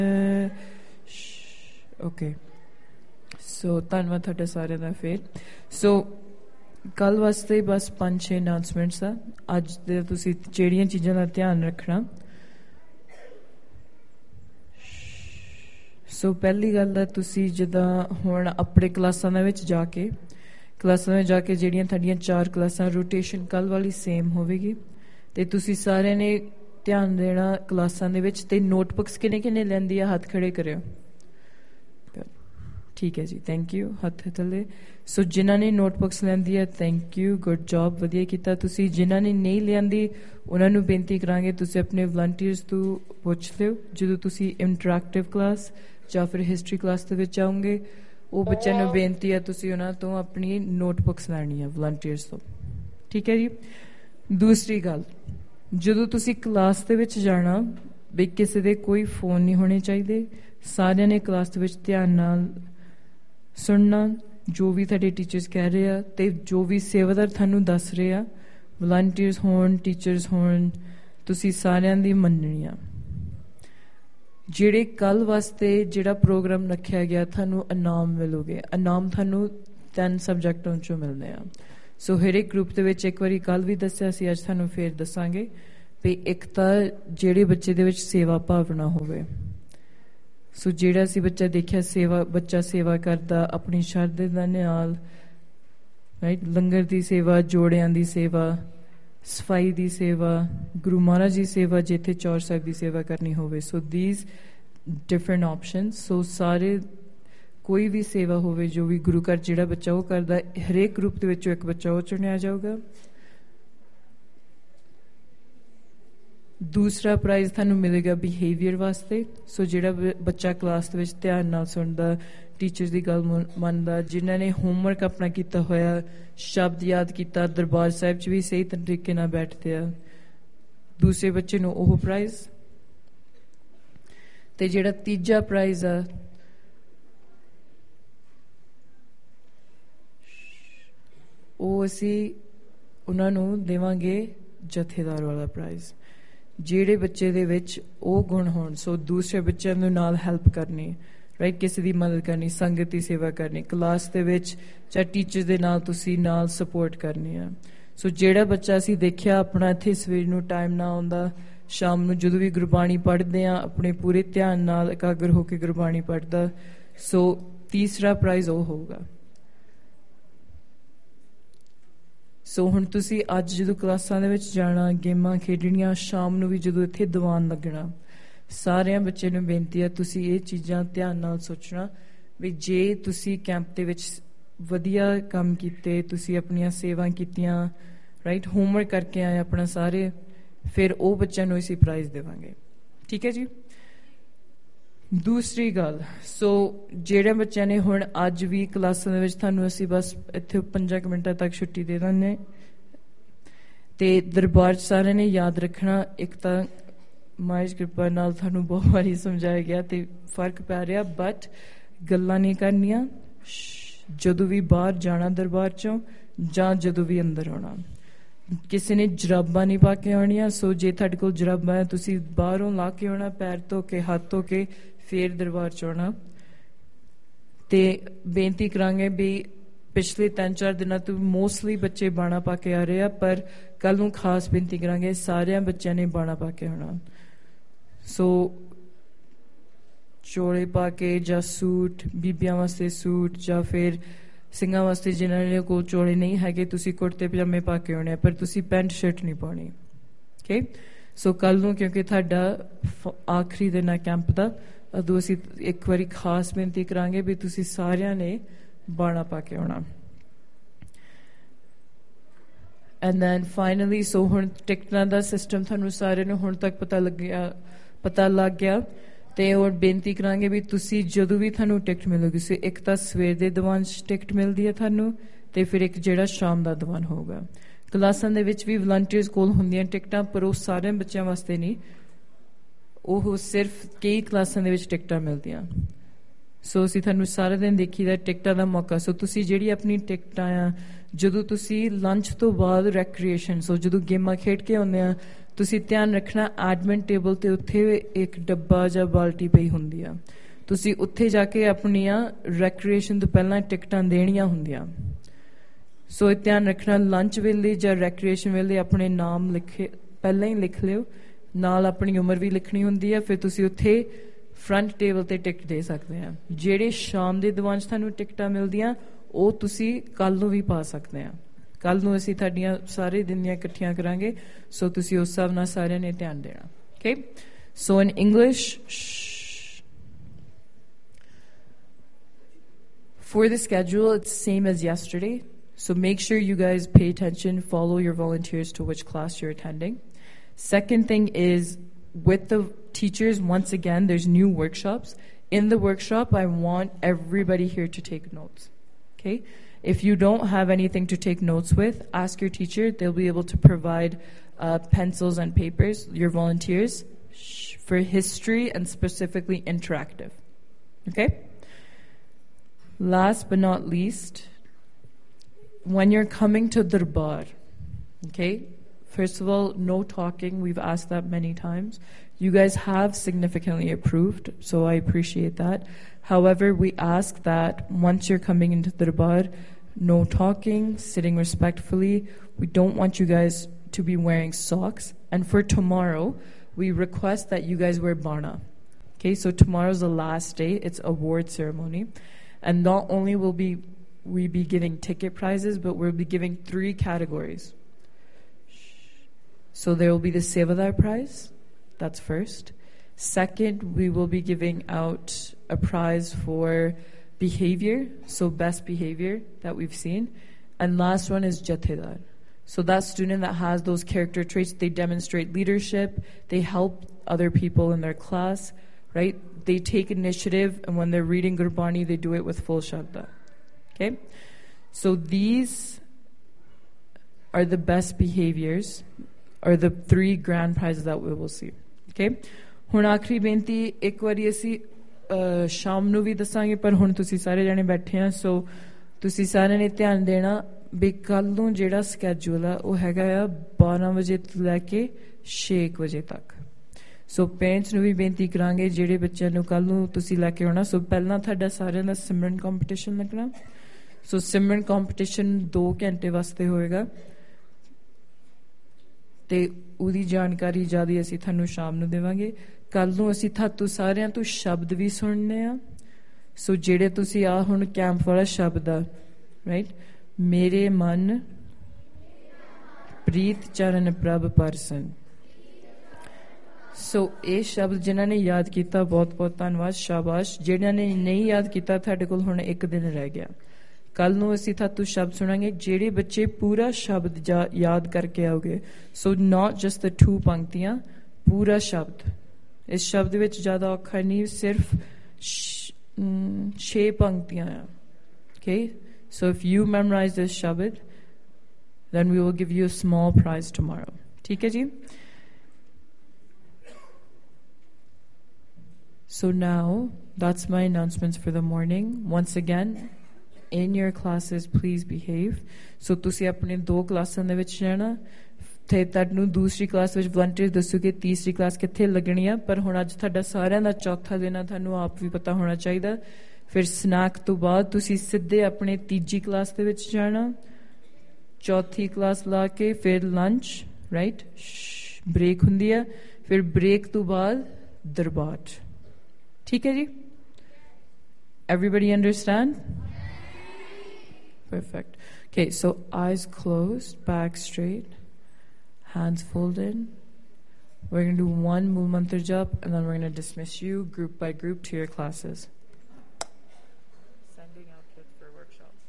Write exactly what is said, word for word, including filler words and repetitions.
Okay so ਧੰਨਵਾਦ ਤੁਹਾਡਾ ਸਾਰਿਆਂ ਦਾ। ਫਿਰ ਸੋ ਕੱਲ੍ਹ ਵਾਸਤੇ ਬਸ ਪੰਜ ਛੇ ਅਨਾਊਂਸਮੈਂਟਸ ਆ। ਅੱਜ ਦੇ ਤੁਸੀਂ ਜਿਹੜੀਆਂ ਚੀਜ਼ਾਂ ਦਾ ਧਿਆਨ ਰੱਖਣਾ, ਸੋ ਪਹਿਲੀ ਗੱਲ ਹੈ ਤੁਸੀਂ ਜਿੱਦਾਂ ਹੁਣ ਆਪਣੇ ਕਲਾਸਾਂ ਦੇ ਵਿੱਚ ਜਾ ਕੇ ਕਲਾਸਾਂ ਵਿੱਚ ਜਾ ਕੇ ਜਿਹੜੀਆਂ ਤੁਹਾਡੀਆਂ ਚਾਰ ਕਲਾਸਾਂ ਰੋਟੇਸ਼ਨ ਕੱਲ੍ਹ ਵਾਲੀ ਸੇਮ ਹੋਵੇਗੀ ਅਤੇ ਤੁਸੀਂ ਸਾਰਿਆਂ ਨੇ ਧਿਆਨ ਦੇਣਾ ਕਲਾਸਾਂ ਦੇ ਵਿੱਚ। ਅਤੇ ਨੋਟਬੁੱਕਸ ਕਿੰਨੇ ਕਿੰਨੇ ਲੈਂਦੀ ਆ ਹੱਥ ਖੜੇ ਕਰਿਓ। ਠੀਕ ਹੈ ਜੀ, ਥੈਂਕ ਯੂ। ਹੱਥ ਥੱਲੇ। ਸੋ ਜਿਨ੍ਹਾਂ ਨੇ ਨੋਟਬੁੱਕਸ ਲੈਂਦੀ ਹੈ ਥੈਂਕ ਯੂ, ਗੁੱਡ ਜੋਬ, ਵਧੀਆ ਕੀਤਾ ਤੁਸੀਂ। ਜਿਨ੍ਹਾਂ ਨੇ ਨਹੀਂ ਲਿਆਂਦੀ ਉਹਨਾਂ ਨੂੰ ਬੇਨਤੀ ਕਰਾਂਗੇ ਤੁਸੀਂ ਆਪਣੇ ਵਲੰਟੀਅਰਸ ਤੋਂ ਪੁੱਛ ਲਿਓ ਜਦੋਂ ਤੁਸੀਂ ਇੰਟਰੈਕਟਿਵ ਕਲਾਸ ਜਾਂ ਫਿਰ ਹਿਸਟਰੀ ਕਲਾਸ ਦੇ ਵਿੱਚ ਆਉਂਗੇ। ਉਹ ਬੱਚਿਆਂ ਨੂੰ ਬੇਨਤੀ ਹੈ ਤੁਸੀਂ ਉਹਨਾਂ ਤੋਂ ਆਪਣੀ ਨੋਟਬੁੱਕਸ ਲੈਣੀ ਹੈ ਵਲੰਟੀਅਰਸ ਤੋਂ। ਠੀਕ ਹੈ ਜੀ। ਦੂਸਰੀ ਗੱਲ, ਜਦੋਂ ਤੁਸੀਂ ਕਲਾਸ ਦੇ ਵਿੱਚ ਜਾਣਾ ਵੀ ਕਿਸੇ ਦੇ ਕੋਈ ਫੋਨ ਨਹੀਂ ਹੋਣੇ ਚਾਹੀਦੇ। ਸਾਰਿਆਂ ਨੇ ਕਲਾਸ ਦੇ ਵਿੱਚ ਧਿਆਨ ਨਾਲ ਸੁਣਨਾ ਜੋ ਵੀ ਤੁਹਾਡੇ ਟੀਚਰਸ ਕਹਿ ਰਹੇ ਆ ਅਤੇ ਜੋ ਵੀ ਸੇਵਾਦਾਰ ਤੁਹਾਨੂੰ ਦੱਸ ਰਹੇ ਆ, ਵਲੰਟੀਅਰਸ ਹੋਣ ਟੀਚਰਸ ਹੋਣ, ਤੁਸੀਂ ਸਾਰਿਆਂ ਦੀ ਮੰਨਣੀ ਆ। ਜਿਹੜੇ ਕੱਲ੍ਹ ਵਾਸਤੇ ਜਿਹੜਾ ਪ੍ਰੋਗਰਾਮ ਰੱਖਿਆ ਗਿਆ ਤੁਹਾਨੂੰ ਇਨਾਮ ਮਿਲੂਗੇ। ਇਨਾਮ ਤੁਹਾਨੂੰ ਤਿੰਨ ਸਬਜੈਕਟਾਂ 'ਚੋਂ ਮਿਲਦੇ ਆ। ਸੋ ਹਰੇਕ ਗਰੁੱਪ ਦੇ ਵਿੱਚ ਇੱਕ ਵਾਰੀ ਕੱਲ੍ਹ ਵੀ ਦੱਸਿਆ ਸੀ, ਅੱਜ ਤੁਹਾਨੂੰ ਫਿਰ ਦੱਸਾਂਗੇ ਵੀ ਇੱਕ ਤਾਂ ਜਿਹੜੇ ਬੱਚੇ ਦੇ ਵਿੱਚ ਸੇਵਾ ਭਾਵਨਾ ਹੋਵੇ। ਸੋ ਜਿਹੜਾ ਅਸੀਂ ਬੱਚਾ ਦੇਖਿਆ ਸੇਵਾ ਬੱਚਾ ਸੇਵਾ ਕਰਦਾ ਆਪਣੀ ਸ਼ਰਧਾ ਦੇ ਨਾਲ, ਰਾਈਟ, ਲੰਗਰ ਦੀ ਸੇਵਾ, ਜੋੜਿਆਂ ਦੀ ਸੇਵਾ, ਸਫਾਈ ਦੀ ਸੇਵਾ, ਗੁਰੂ ਮਹਾਰਾਜ ਦੀ ਸੇਵਾ, ਜਿੱਥੇ ਚੌਰ ਸਾਹਿਬ ਦੀ ਸੇਵਾ ਕਰਨੀ ਹੋਵੇ। ਸੋ ਦੀਜ਼ ਡਿਫਰੈਂਟ ਆਪਸ਼ਨਸ। ਸੋ ਸਾਰੇ ਕੋਈ ਵੀ ਸੇਵਾ ਹੋਵੇ ਜੋ ਵੀ ਗੁਰੂ ਘਰ ਜਿਹੜਾ ਬੱਚਾ ਉਹ ਕਰਦਾ, ਹਰੇਕ ਗਰੁੱਪ ਦੇ ਵਿੱਚੋਂ ਇੱਕ ਬੱਚਾ ਉਹ ਚੁਣਿਆ ਜਾਊਗਾ। ਦੂਸਰਾ ਪ੍ਰਾਈਜ਼ ਤੁਹਾਨੂੰ ਮਿਲੇਗਾ ਬਿਹੇਵੀਅਰ ਵਾਸਤੇ। ਸੋ ਜਿਹੜਾ ਬੱਚਾ ਕਲਾਸ ਦੇ ਵਿੱਚ ਧਿਆਨ ਨਾਲ ਸੁਣਦਾ, ਟੀਚਰਸ ਦੀ ਗੱਲ ਮੰਨਦਾ, ਜਿਨ੍ਹਾਂ ਨੇ ਹੋਮਵਰਕ ਆਪਣਾ ਕੀਤਾ ਹੋਇਆ, ਸ਼ਬਦ ਯਾਦ ਕੀਤਾ, ਦਰਬਾਰ ਸਾਹਿਬ 'ਚ ਵੀ ਸਹੀ ਤਰੀਕੇ ਨਾਲ ਬੈਠਦੇ ਆ, ਦੂਸਰੇ ਬੱਚੇ ਨੂੰ ਉਹ ਪ੍ਰਾਈਜ਼। ਅਤੇ ਜਿਹੜਾ ਤੀਜਾ ਪ੍ਰਾਈਜ਼ ਆ ਉਹ ਅਸੀਂ ਉਹਨਾਂ ਨੂੰ ਦੇਵਾਂਗੇ ਜਥੇਦਾਰ ਵਾਲਾ ਪ੍ਰਾਈਜ਼। ਜਿਹੜੇ ਬੱਚੇ ਦੇ ਵਿੱਚ ਉਹ ਗੁਣ ਹੋਣ, ਸੋ ਦੂਸਰੇ ਬੱਚਿਆਂ ਨੂੰ ਨਾਲ ਹੈਲਪ ਕਰਨੀ, ਰਾਈਟ, ਕਿਸੇ ਦੀ ਮਦਦ ਕਰਨੀ, ਸੰਗਤ ਦੀ ਸੇਵਾ ਕਰਨੀ, ਕਲਾਸ ਦੇ ਵਿੱਚ ਜਾਂ ਟੀਚਰ ਦੇ ਨਾਲ ਤੁਸੀਂ ਨਾਲ ਸਪੋਰਟ ਕਰਨੀ ਆ। ਸੋ ਜਿਹੜਾ ਬੱਚਾ ਅਸੀਂ ਦੇਖਿਆ ਆਪਣਾ ਇੱਥੇ ਸਵੇਰ ਨੂੰ ਟਾਈਮ ਨਾ ਆਉਂਦਾ, ਸ਼ਾਮ ਨੂੰ ਜਦੋਂ ਵੀ ਗੁਰਬਾਣੀ ਪੜ੍ਹਦੇ ਹਾਂ ਆਪਣੇ ਪੂਰੇ ਧਿਆਨ ਨਾਲ ਇਕਾਗਰ ਹੋ ਕੇ ਗੁਰਬਾਣੀ ਪੜ੍ਹਦਾ, ਸੋ ਤੀਸਰਾ ਪ੍ਰਾਈਜ਼ ਉਹ ਹੋਊਗਾ। ਸੋ ਹੁਣ ਤੁਸੀਂ ਅੱਜ ਜਦੋਂ ਕਲਾਸਾਂ ਦੇ ਵਿੱਚ ਜਾਣਾ, ਗੇਮਾਂ ਖੇਡਣੀਆਂ, ਸ਼ਾਮ ਨੂੰ ਵੀ ਜਦੋਂ ਇੱਥੇ ਦੀਵਾਨ ਲੱਗਣਾ, ਸਾਰਿਆਂ ਬੱਚਿਆਂ ਨੂੰ ਬੇਨਤੀ ਹੈ ਤੁਸੀਂ ਇਹ ਚੀਜ਼ਾਂ ਧਿਆਨ ਨਾਲ ਸੋਚਣਾ ਵੀ ਜੇ ਤੁਸੀਂ ਕੈਂਪ ਦੇ ਵਿੱਚ ਵਧੀਆ ਕੰਮ ਕੀਤੇ, ਤੁਸੀਂ ਆਪਣੀਆਂ ਸੇਵਾ ਕੀਤੀਆਂ, ਰਾਈਟ, ਹੋਮਵਰਕ ਕਰਕੇ ਆਏ ਆਪਣਾ ਸਾਰੇ, ਫਿਰ ਉਹ ਬੱਚਿਆਂ ਨੂੰ ਅਸੀਂ ਪ੍ਰਾਈਜ਼ ਦੇਵਾਂਗੇ। ਠੀਕ ਹੈ ਜੀ। ਦੂਸਰੀ ਗੱਲ, ਸੋ ਜਿਹੜੇ ਬੱਚਿਆਂ ਨੇ ਹੁਣ ਅੱਜ ਵੀ ਕਲਾਸਾਂ ਦੇ ਵਿੱਚ ਤੁਹਾਨੂੰ ਅਸੀਂ ਬਸ ਇੱਥੇ ਪੰਜਾਂ ਕੁ ਮਿੰਟਾਂ ਤੱਕ ਛੁੱਟੀ ਦੇ ਦਿੰਦੇ, ਅਤੇ ਦਰਬਾਰ 'ਚ ਸਾਰਿਆਂ ਨੇ ਯਾਦ ਰੱਖਣਾ, ਇੱਕ ਤਾਂ ਮਾਇਜ ਕਿਰਪਾ ਨਾਲ ਤੁਹਾਨੂੰ ਬਹੁਤ ਵਾਰੀ ਸਮਝਾਇਆ ਗਿਆ ਅਤੇ ਫਰਕ ਪੈ ਰਿਹਾ, ਬਟ ਗੱਲਾਂ ਨਹੀਂ ਕਰਨੀਆਂ ਜਦੋਂ ਵੀ ਬਾਹਰ ਜਾਣਾ ਦਰਬਾਰ 'ਚੋਂ ਜਾਂ ਜਦੋਂ ਵੀ ਅੰਦਰ ਆਉਣਾ। ਕਿਸੇ ਨੇ ਜਰਾਬਾਂ ਨਹੀਂ ਪਾ ਕੇ ਆਉਣੀਆਂ। ਸੋ ਜੇ ਤੁਹਾਡੇ ਕੋਲ ਜਰਾਬਾਂ ਹੈ ਤੁਸੀਂ ਬਾਹਰੋਂ ਲਾ ਕੇ ਆਉਣਾ, ਪੈਰ ਧੋ ਕੇ, ਹੱਥ ਧੋ ਕੇ, ਫਿਰ ਦਰਬਾਰ 'ਚ ਆਉਣਾ। ਅਤੇ ਬੇਨਤੀ ਕਰਾਂਗੇ ਵੀ ਪਿਛਲੇ ਤਿੰਨ ਚਾਰ ਦਿਨਾਂ ਤੋਂ ਮੋਸਟਲੀ ਬੱਚੇ ਬਾਣਾ ਪਾ ਕੇ ਆ ਰਹੇ ਆ, ਪਰ ਕੱਲ੍ਹ ਨੂੰ ਖਾਸ ਬੇਨਤੀ ਕਰਾਂਗੇ ਸਾਰਿਆਂ ਬੱਚਿਆਂ ਨੇ ਬਾਣਾ ਪਾ ਕੇ ਆਉਣਾ। ਸੋ ਚੋਲੇ ਪਾ ਕੇ ਜਾਂ ਸੂਟ, ਬੀਬੀਆਂ ਵਾਸਤੇ ਸੂਟ, ਜਾਂ ਫਿਰ ਸਿੰਘਾਂ ਵਾਸਤੇ ਜਿਨ੍ਹਾਂ ਦੇ ਕੋਲ ਚੋਲੇ ਨਹੀਂ ਹੈਗੇ ਤੁਸੀਂ ਕੁੜਤੇ ਪਜਾਮੇ ਪਾ ਕੇ ਆਉਣੇ ਆ, ਪਰ ਤੁਸੀਂ ਪੈਂਟ ਸ਼ਰਟ ਨਹੀਂ ਪਾਉਣੀ। ਓਕੇ, ਸੋ ਕੱਲ੍ਹ ਨੂੰ ਕਿਉਂਕਿ ਤੁਹਾਡਾ ਆਖਰੀ ਦਿਨ ਹੈ ਕੈਂਪ ਦਾ, ਉਦੋਂ ਅਸੀਂ ਇੱਕ ਵਾਰੀ ਖਾਸ ਬੇਨਤੀ ਕਰਾਂਗੇ ਵੀ ਤੁਸੀਂ ਸਾਰਿਆਂ ਨੇ ਬਾਣਾ ਪਾ ਕੇ ਆਉਣਾ। ਐਂਡ ਦੈਨ ਫਾਈਨਲੀ, ਸੋ ਹੁਣ ਟਿਕਟਾਂ ਦਾ ਸਿਸਟਮ ਤੁਹਾਨੂੰ ਸਾਰਿਆਂ ਨੂੰ ਹੁਣ ਤੱਕ ਪਤਾ ਲੱਗਿਆ ਪਤਾ ਲੱਗ ਗਿਆ, ਅਤੇ ਹੁਣ ਬੇਨਤੀ ਕਰਾਂਗੇ ਵੀ ਤੁਸੀਂ ਜਦੋਂ ਵੀ ਤੁਹਾਨੂੰ ਟਿਕਟ ਮਿਲੂਗੀ, ਸੋ ਇੱਕ ਤਾਂ ਸਵੇਰ ਦੇ ਦੀਵਾਨ 'ਚ ਟਿਕਟ ਮਿਲਦੀ ਹੈ ਤੁਹਾਨੂੰ, ਅਤੇ ਫਿਰ ਇੱਕ ਜਿਹੜਾ ਸ਼ਾਮ ਦਾ ਦੀਵਾਨ ਹੋਊਗਾ। ਕਲਾਸਾਂ ਦੇ ਵਿੱਚ ਵੀ ਵਲੰਟੀਅਰਸ ਕੋਲ ਹੁੰਦੀਆਂ ਟਿਕਟਾਂ, ਪਰ ਉਹ ਸਾਰਿਆਂ ਬੱਚਿਆਂ ਵਾਸਤੇ ਨਹੀਂ, ਉਹ ਸਿਰਫ ਕਈ ਕਲਾਸਾਂ ਦੇ ਵਿੱਚ ਟਿਕਟਾਂ ਮਿਲਦੀਆਂ। ਸੋ ਅਸੀਂ ਤੁਹਾਨੂੰ ਸਾਰਾ ਦਿਨ ਦੇਖੀਦਾ ਟਿਕਟਾਂ ਦਾ ਮੌਕਾ ਸੋ ਤੁਸੀਂ ਜਿਹੜੀ ਆਪਣੀ ਟਿਕਟਾਂ ਆ ਜਦੋਂ ਤੁਸੀਂ ਲੰਚ ਤੋਂ ਬਾਅਦ ਰੈਕਰੀਏਸ਼ਨ ਸੋ ਜਦੋਂ ਗੇਮਾਂ ਖੇਡ ਕੇ ਆਉਂਦੇ ਆ ਤੁਸੀਂ ਧਿਆਨ ਰੱਖਣਾ ਐਡਮਿਨ ਟੇਬਲ 'ਤੇ ਉੱਥੇ ਇੱਕ ਡੱਬਾ ਜਾਂ ਬਾਲਟੀ ਪਈ ਹੁੰਦੀ ਆ ਤੁਸੀਂ ਉੱਥੇ ਜਾ ਕੇ ਆਪਣੀਆਂ ਰੈਕਰੀਏਸ਼ਨ ਤੋਂ ਪਹਿਲਾਂ ਟਿਕਟਾਂ ਦੇਣੀਆਂ ਹੁੰਦੀਆਂ ਸੋ ਇਹ ਧਿਆਨ ਰੱਖਣਾ ਲੰਚ ਵੇਲੇ ਜਾਂ ਰੈਕਰੀਏਸ਼ਨ ਵੇਲੇ ਆਪਣੇ ਨਾਮ ਲਿਖੇ ਪਹਿਲਾਂ ਹੀ ਲਿਖ ਲਿਓ ਨਾਲ ਆਪਣੀ ਉਮਰ ਵੀ ਲਿਖਣੀ ਹੁੰਦੀ ਆ ਫਿਰ ਤੁਸੀਂ ਉੱਥੇ ਫਰੰਟ ਟੇਬਲ 'ਤੇ ਟਿਕਟ ਦੇ ਸਕਦੇ ਆ ਜਿਹੜੇ ਸ਼ਾਮ ਦੇ ਦੀਵਾਨ 'ਚ ਤੁਹਾਨੂੰ ਟਿਕਟਾਂ ਮਿਲਦੀਆਂ ਉਹ ਤੁਸੀਂ ਕੱਲ੍ਹ ਨੂੰ ਵੀ ਪਾ ਸਕਦੇ ਆ ਕੱਲ੍ਹ ਨੂੰ ਅਸੀਂ ਤੁਹਾਡੀਆਂ ਸਾਰੇ ਦਿਨ ਦੀਆਂ ਇਕੱਠੀਆਂ ਕਰਾਂਗੇ ਸੋ ਤੁਸੀਂ ਉਸ ਹਿਸਾਬ ਨਾਲ ਸਾਰਿਆਂ ਨੇ ਧਿਆਨ ਦੇਣਾ okay so in English for the schedule it's same as yesterday so make sure you guys pay attention follow your volunteers to which class you're attending second thing is with the teachers once again there's new workshops in the workshop I want everybody here to take notes okay if you don't have anything to take notes with ask your teacher they'll be able to provide uh, pencils and papers your volunteers for history and specifically interactive okay last but not least when you're coming to darbar okay first of all no talking we've asked that many times you guys have significantly improved so I appreciate that however we ask that once you're coming into darbar no talking sitting respectfully we don't want you guys to be wearing socks and for tomorrow we request that you guys wear barna okay so tomorrow's the last day it's award ceremony and not only will be we be giving ticket prizes but we'll be giving three categories so there will be the Sevadar prize that's first second we will be giving out a prize for behavior so best behavior that we've seen and last one is Jathedar so that student that has those character traits they demonstrate leadership they help other people in their class right they take initiative and when they're reading Gurbani they do it with full Shraddha okay so these are the best behaviors or the three grand prizes that we will see okay ਹੁਣ ਆਖਰੀ ਬੇਨਤੀ ਇੱਕ ਵਾਰੀ ਅਸੀਂ ਸ਼ਾਮ ਨੂੰ ਵੀ ਦੱਸਾਂਗੇ ਪਰ ਹੁਣ ਤੁਸੀਂ ਸਾਰੇ ਜਣੇ ਬੈਠੇ ਆ ਸੋ ਤੁਸੀਂ ਸਾਰਿਆਂ ਨੇ ਧਿਆਨ ਦੇਣਾ ਵੀ ਕੱਲ ਨੂੰ ਜਿਹੜਾ ਸਕੈਜੂਲ ਆ ਉਹ ਹੈਗਾ ਆ ਬਾਰਾਂ ਵਜੇ ਤੋਂ ਲੈ ਕੇ ਛੇ ਵਜੇ ਤੱਕ ਸੋ ਪੇਰੈਂਟਸ ਨੂੰ ਵੀ ਬੇਨਤੀ ਕਰਾਂਗੇ ਜਿਹੜੇ ਬੱਚਿਆਂ ਨੂੰ ਕੱਲ ਨੂੰ ਤੁਸੀਂ ਲੈ ਕੇ ਆਉਣਾ ਸੋ ਪਹਿਲਾਂ ਤੁਹਾਡਾ ਸਾਰਿਆਂ ਦਾ ਸਿਮਰਨ ਕੰਪੀਟੀਸ਼ਨ ਲੱਗਣਾ ਸੋ ਸਿਮਰਨ ਕੰਪੀਟੀਸ਼ਨ ਦੋ ਘੰਟੇ ਵਾਸਤੇ ਹੋਏਗਾ ਤੇ ਉਹਦੀ ਜਾਣਕਾਰੀ ਜ਼ਿਆਦਾ ਅਸੀਂ ਤੁਹਾਨੂੰ ਸ਼ਾਮ ਨੂੰ ਦੇਵਾਂਗੇ ਕੱਲ ਨੂੰ ਅਸੀਂ ਤੁਹਾਨੂੰ ਸਾਰਿਆਂ ਤੋਂ ਸ਼ਬਦ ਵੀ ਸੁਣਨੇ ਆ ਸੋ ਜਿਹੜੇ ਤੁਸੀਂ ਆ ਹੁਣ ਕੈਂਪ ਵਾਲਾ ਸ਼ਬਦ ਆ ਰਾਈਟ ਮੇਰੇ ਮਨ ਪ੍ਰੀਤ ਚਰਨ ਪ੍ਰਭ ਪਰਸਨ ਸੋ ਇਹ ਸ਼ਬਦ ਜਿਨ੍ਹਾਂ ਨੇ ਯਾਦ ਕੀਤਾ ਬਹੁਤ ਬਹੁਤ ਧੰਨਵਾਦ ਸ਼ਾਬਾਸ਼ ਜਿਹੜਿਆਂ ਨੇ ਨਹੀਂ ਯਾਦ ਕੀਤਾ ਤੁਹਾਡੇ ਕੋਲ ਹੁਣ ਇੱਕ ਦਿਨ ਰਹਿ ਗਿਆ ਕੱਲ ਨੂੰ ਅਸੀਂ ਤੁਹਾਨੂੰ ਸ਼ਬਦ ਸੁਣਾਂਗੇ ਜਿਹੜੇ ਬੱਚੇ ਪੂਰਾ ਸ਼ਬਦ ਯਾਦ ਕਰਕੇ ਆਓਗੇ ਸੋ ਨਾਟ ਜਸਟ ਦ ਟੂ ਪੰਕਤੀਆਂ ਪੂਰਾ ਸ਼ਬਦ ਇਸ ਸ਼ਬਦ ਵਿੱਚ ਜ਼ਿਆਦਾ ਔਖਾ ਨਹੀਂ ਸਿਰਫ ਛੇ ਪੰਕਤੀਆਂ ਆ okay so if you memorize this shabad then we will give you a small prize tomorrow ਠੀਕ ਹੈ ਜੀ So now, that's my announcements for the morning. Once again, in your classes, please behave. So ਤੁਸੀਂ ਆਪਣੇ ਦੋ ਕਲਾਸਾਂ ਦੇ ਵਿੱਚ ਰਹਿਣਾ ਤੇ ਤੁਹਾਨੂੰ ਦੂਸਰੀ ਕਲਾਸ ਵਿੱਚ ਵਲੰਟੀਅਰ ਦੱਸੂਗੇ ਤੀਸਰੀ ਕਲਾਸ ਕਿੱਥੇ ਲੱਗਣੀ ਆ ਪਰ ਹੁਣ ਅੱਜ ਤੁਹਾਡਾ ਸਾਰਿਆਂ ਦਾ ਚੌਥਾ ਦਿਨ ਆ ਤੁਹਾਨੂੰ ਆਪ ਵੀ ਪਤਾ ਹੋਣਾ ਚਾਹੀਦਾ ਫਿਰ ਸਨੈਕ ਤੋਂ ਬਾਅਦ ਤੁਸੀਂ ਸਿੱਧੇ ਆਪਣੇ ਤੀਜੀ ਕਲਾਸ ਦੇ ਵਿੱਚ ਜਾਣਾ ਚੌਥੀ ਕਲਾਸ ਲਾ ਕੇ ਫਿਰ ਲੰਚ ਰਾਈਟ ਬ੍ਰੇਕ ਹੁੰਦੀ ਆ ਫਿਰ ਬ੍ਰੇਕ ਤੋਂ ਬਾਅਦ ਦਰਬਾਰ ਠੀਕ ਹੈ ਜੀ everybody understand perfect okay so eyes closed back straight hands folded we're going to do one Mool Mantra jap and then we're going to dismiss you group by group to your classes sending out kids for workshops